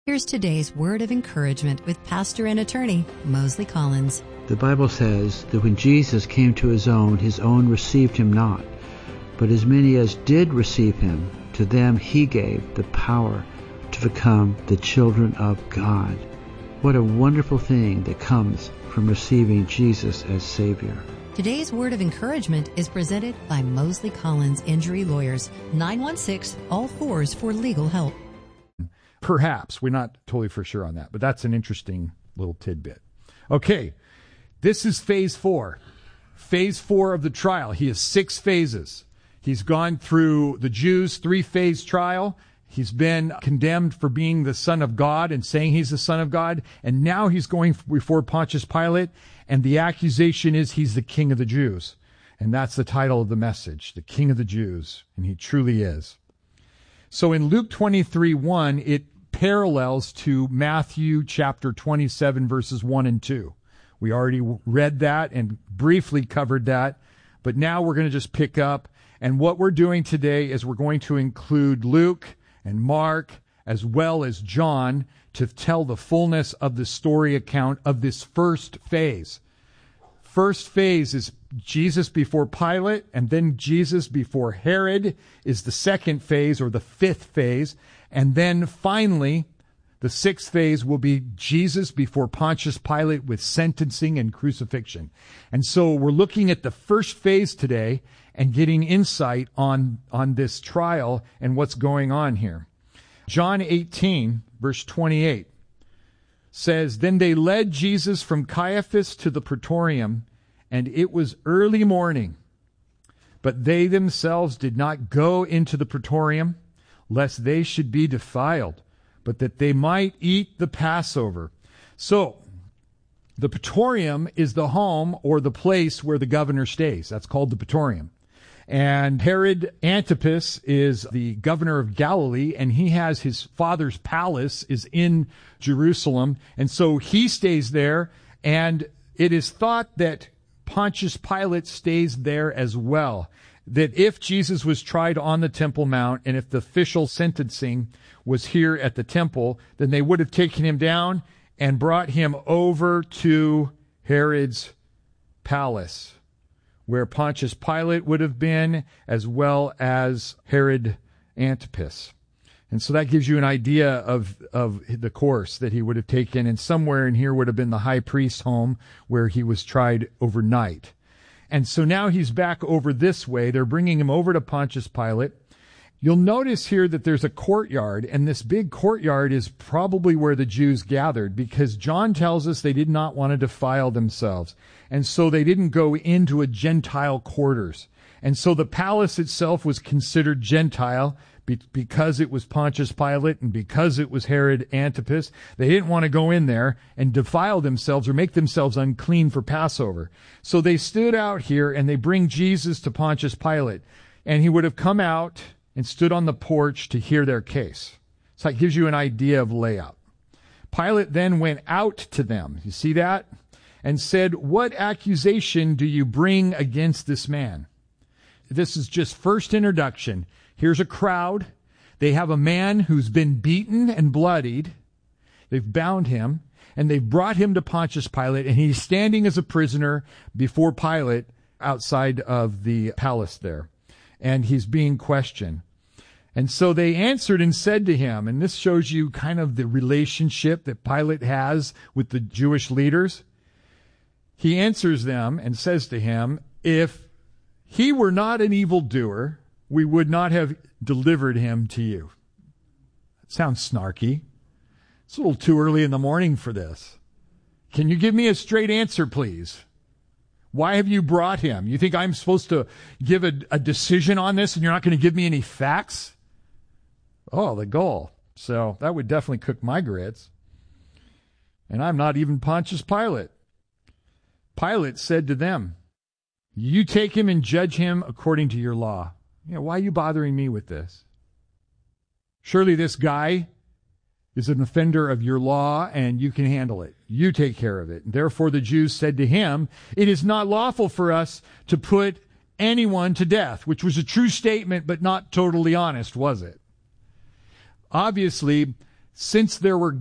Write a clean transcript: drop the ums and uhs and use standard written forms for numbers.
Here's today's word of encouragement with pastor and attorney Mosley Collins. The Bible says that when Jesus came to his own received him not. But as many as did receive him, to them he gave the power to become the children of God. What a wonderful thing that comes from receiving Jesus as Savior. Today's word of encouragement is presented by Mosley Collins Injury Lawyers, 916-ALL-4s for legal help. Perhaps. We're not totally for sure on that, but that's an interesting little tidbit. Okay, this is phase 4. Phase 4 of the trial. He has 6 phases. He's gone through the Jews' 3-phase trial. He's been condemned for being the Son of God and saying he's the Son of God. And now he's going before Pontius Pilate, and the accusation is he's the King of the Jews. And that's the title of the message, the King of the Jews. And he truly is. So in Luke 23:1, it parallels to Matthew chapter 27, verses 1 and 2. We already read that and briefly covered that, but now we're going to just pick up. And what we're doing today is we're going to include Luke and Mark as well as John to tell the fullness of the story account of this first phase. First phase is Jesus before Pilate, and then Jesus before Herod is the second phase, or the 5th phase. And then finally, the 6th phase will be Jesus before Pontius Pilate with sentencing and crucifixion. And so we're looking at the first phase today and getting insight on this trial and what's going on here. John 18, verse 28 says, "Then they led Jesus from Caiaphas to the praetorium, and it was early morning. But they themselves did not go into the praetorium, lest they should be defiled, but that they might eat the Passover." So, the praetorium is the home or the place where the governor stays. That's called the praetorium. And Herod Antipas is the governor of Galilee, and he has his father's palace is in Jerusalem. And so he stays there, and it is thought that Pontius Pilate stays there as well. That if Jesus was tried on the Temple Mount, and if the official sentencing was here at the temple, then they would have taken him down and brought him over to Herod's palace, where Pontius Pilate would have been, as well as Herod Antipas. And so that gives you an idea of the course that he would have taken. And somewhere in here would have been the high priest's home, where he was tried overnight. And so now he's back over this way. They're bringing him over to Pontius Pilate. You'll notice here that there's a courtyard, and this big courtyard is probably where the Jews gathered, because John tells us they did not want to defile themselves. And so they didn't go into a Gentile quarters. And so the palace itself was considered Gentile because it was Pontius Pilate and because it was Herod Antipas. They didn't want to go in there and defile themselves or make themselves unclean for Passover. So they stood out here, and they bring Jesus to Pontius Pilate. And he would have come out and stood on the porch to hear their case. So it gives you an idea of layout. Pilate then went out to them, you see that? And said, "What accusation do you bring against this man?" This is just first introduction. Here's a crowd. They have a man who's been beaten and bloodied. They've bound him, and they've brought him to Pontius Pilate, and he's standing as a prisoner before Pilate outside of the palace there. And he's being questioned. And so they answered and said to him, and this shows you kind of the relationship that Pilate has with the Jewish leaders. He answers them and says to him, "If he were not an evildoer, we would not have delivered him to you." That sounds snarky. It's a little too early in the morning for this. Can you give me a straight answer, please? Why have you brought him? You think I'm supposed to give a decision on this, and you're not going to give me any facts? Oh, the goal. So that would definitely cook my grits. And I'm not even Pontius Pilate. Pilate said to them, "You take him and judge him according to your law." Why are you bothering me with this? Surely this guy is an offender of your law, and you can handle it. You take care of it. And therefore the Jews said to him, "It is not lawful for us to put anyone to death," which was a true statement, but not totally honest, was it? Obviously, since there were